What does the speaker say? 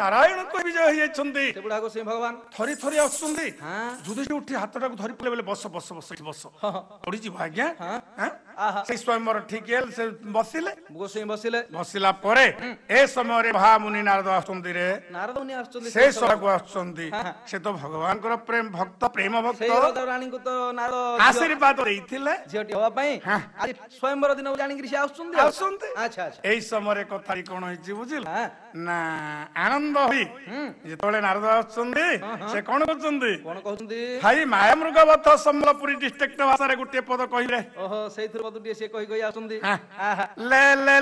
ନାରାୟଣ କହି ବିଜୟ ହେଇଯାଇଛନ୍ତି। ସେ ବୁଢା ଗୋସାଇଁ ଭଗବାନ ଥରି ଥରି ଆସୁଛନ୍ତି। ହଁ ଯୁଧିଷ୍ଠିର ଉଠି ହାତଟାକୁ ଧରି ପଡିଲେ ବୋଲେ ବସ ବସ ବସ ଏଠି ବସ ପଡିଯିବ ଆଜ୍ଞା। ଆହା ସେଇ ସ୍ୱୟଂବର ଠିକ ହେଲେ ସେ ବସିଲେ। ଗୋସାଇଁ ବସିଲେ ବସିଲା ପରେ ଏ ସମୟରେ ମହାମୁନି ନାରଦ ଆସୁଛନ୍ତି ରେ। ନାରଦ ମୁନି ଆସୁଛନ୍ତି ସେ ସଭାକୁ ଆସୁଛନ୍ତି। ସେ ତ ଭଗବାନଙ୍କର ପ୍ରେମ ଭକ୍ତ ପ୍ରେମ ଭକ୍ତ ସେଇ ରାଜା ରାଣୀଙ୍କୁ ତ ନାରଦ ଆଶୀର୍ବାଦ ଦେଇଥିଲେ ଝିଅଟି ହବା ପାଇଁ ଆଜି ସ୍ୱୟଂବର ଦିନକୁ ଜାଣିକିରି ସେ ଆସୁଛନ୍ତି ଆସୁଛନ୍ତି। ଆଚ୍ଛା ଆଚ୍ଛା ଏଇ ସମୟରେ କଥା କଣ ହେଇଛି ବୁଝିଲ ହଁ ନା ଆନନ୍ଦ ହୋଇ ଯେତେବେଳେ ନାରଦ ଆସୁଛନ୍ତି ସେ କଣ କରୁଛନ୍ତି କଣ କହୁଛନ୍ତି ଭାଇ ମାୟାମୃଗ ବଧ ସମ୍ବଲପୁରୀ ଡିଷ୍ଟ୍ରିକ୍ଟ ଭାଷାରେ ଗୋଟିଏ ପଦ କହିଲେ ଓହୋ ସେଇଥିରୁ ମତେ ଟିକେ ସେ କହି କହି ଆସୁଛନ୍ତି ଲେ ଲେ